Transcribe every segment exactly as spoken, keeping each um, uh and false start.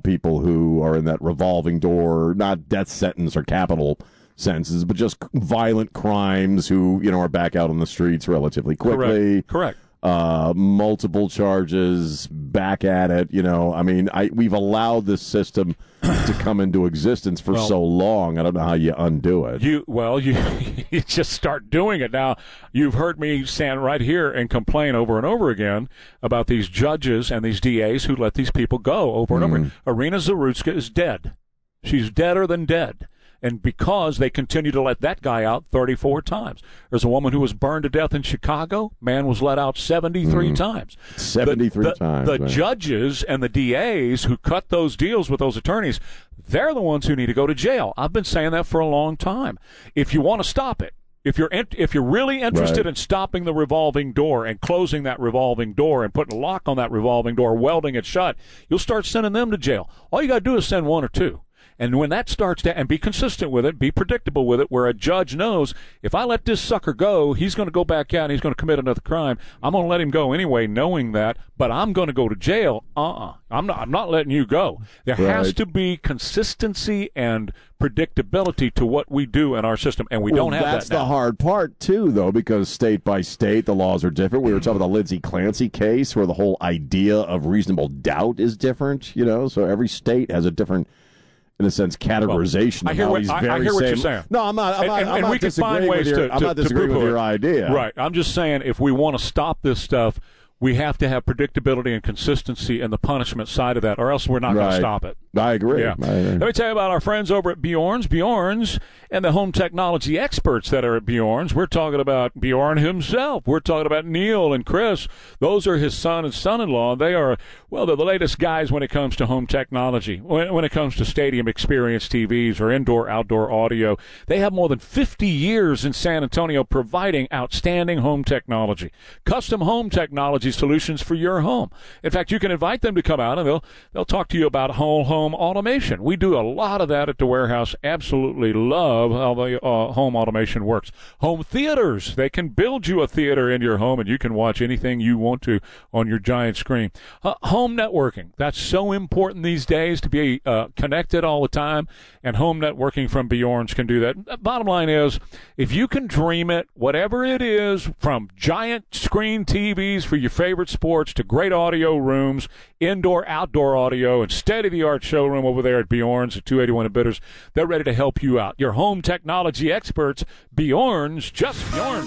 about people who are in that revolving door, not death sentence or capital sentences, but just violent crimes who, you know, are back out on the streets relatively quickly. Correct. Correct. Uh, multiple charges, back at it. You know, I mean, I we've allowed this system to come into existence for well, so long. I don't know how you undo it. You well, you, you just start doing it. Now, you've heard me stand right here and complain over and over again about these judges and these D As who let these people go over and Mm. over. Irina Zarutska is dead. She's deader than dead. And because they continue to let that guy out thirty-four times. There's a woman who was burned to death in Chicago. Man was let out seventy-three mm. times. seventy-three the, the, times. The man. judges and the D As who cut those deals with those attorneys, they're the ones who need to go to jail. I've been saying that for a long time. If you want to stop it, if you're in, if you're really interested right. in stopping the revolving door and closing that revolving door and putting a lock on that revolving door, welding it shut, you'll start sending them to jail. All you got to do is send one or two. And when that starts to, and be consistent with it, be predictable with it, where a judge knows, if I let this sucker go, he's going to go back out and he's going to commit another crime. I'm going to let him go anyway, knowing that, but I'm going to go to jail. Uh-uh. I'm not, I'm not letting you go. There right. has to be consistency and predictability to what we do in our system, and we well, don't have that's that now. the hard part, too, though, because state by state, the laws are different. We were talking about the Lindsey Clancy case, where the whole idea of reasonable doubt is different, you know, so every state has a different, in a sense, categorization. Well, I hear, of what, he's I, very I hear what same. you're saying. No, I'm not. I'm and, not, and, I'm and not we can find disagreeing ways with your, to, I'm to, not disagreeing to with your it. idea. Right. I'm just saying, if we want to stop this stuff, we have to have predictability and consistency in the punishment side of that, or else we're not right. going to stop it. I agree. Yeah. I agree. Let me tell you about our friends over at Bjorn's. Bjorn's and the home technology experts that are at Bjorn's. We're talking about Bjorn himself. We're talking about Neil and Chris. Those are his son and son-in-law. They are, well, they're the latest guys when it comes to home technology, when, when it comes to stadium experience T Vs or indoor-outdoor audio. They have more than fifty years in San Antonio providing outstanding home technology, custom home technology solutions for your home. In fact, you can invite them to come out, and they'll they'll talk to you about whole home automation. We do a lot of that at the warehouse. Absolutely love how the uh, home automation works. Home theaters. They can build you a theater in your home, and you can watch anything you want to on your giant screen. Uh, home networking. That's so important these days, to be uh, connected all the time, and home networking from Bjorn's can do that. Bottom line is, if you can dream it, whatever it is, from giant screen T Vs for your favorite sports to great audio rooms, indoor, outdoor audio, and state-of-the-art showroom over there at Bjorn's at two eighty-one in Bitters, they're ready to help you out. Your home technology experts, Bjorn's, just Bjorn's.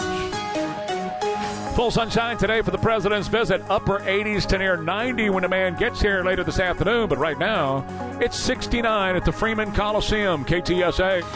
Full sunshine today for the president's visit. Upper eighties to near ninety when the man gets here later this afternoon. But right now, it's sixty-nine at the Freeman Coliseum. K T S A.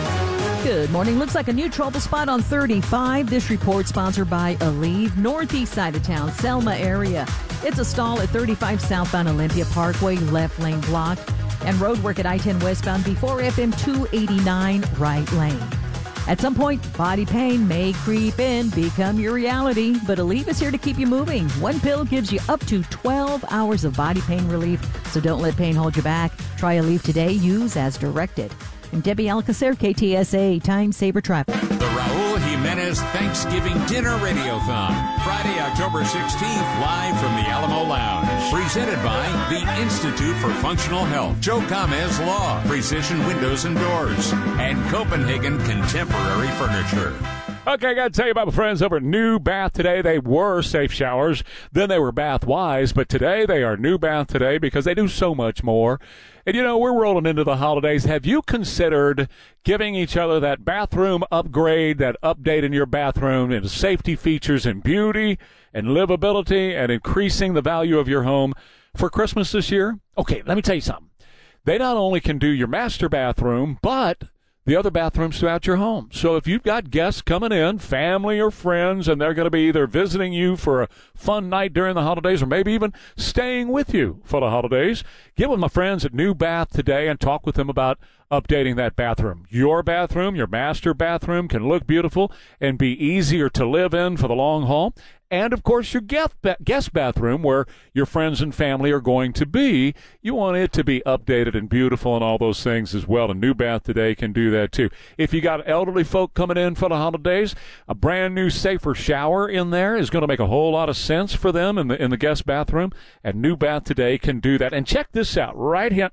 Good morning. Looks like a new trouble spot on thirty-five. This report sponsored by Aleve, northeast side of town, Selma area. It's a stall at thirty-five southbound Olympia Parkway, left lane blocked, and road work at I ten westbound before F M two eighty-nine, right lane. At some point, body pain may creep in, become your reality, but Aleve is here to keep you moving. One pill gives you up to twelve hours of body pain relief, so don't let pain hold you back. Try Aleve today. Use as directed. And Debbie Alcacer, K T S A, Time Saver Traffic. The Raul Jimenez Thanksgiving Dinner Radiothon, Friday, October sixteenth, live from the Alamo Lounge. Presented by the Institute for Functional Health, Joe Gomez Law, Precision Windows and Doors, and Copenhagen Contemporary Furniture. Okay, I got to tell you about my friends over at New Bath Today. They were Safe Showers, then they were Bath Wise, but today they are New Bath Today because they do so much more. And, you know, we're rolling into the holidays. Have you considered giving each other that bathroom upgrade, that update in your bathroom into safety features and beauty and livability and increasing the value of your home for Christmas this year? Okay, let me tell you something. They not only can do your master bathroom, but the other bathrooms throughout your home. So if you've got guests coming in, family or friends, and they're going to be either visiting you for a fun night during the holidays or maybe even staying with you for the holidays, get with my friends at New Bath Today and talk with them about updating that bathroom. Your bathroom, your master bathroom, can look beautiful and be easier to live in for the long haul. And, of course, your guest bathroom where your friends and family are going to be. You want it to be updated and beautiful and all those things as well. And New Bath Today can do that, too. If you got elderly folk coming in for the holidays, a brand new, safer shower in there is going to make a whole lot of sense for them in the in the guest bathroom. And New Bath Today can do that. And check this out right here.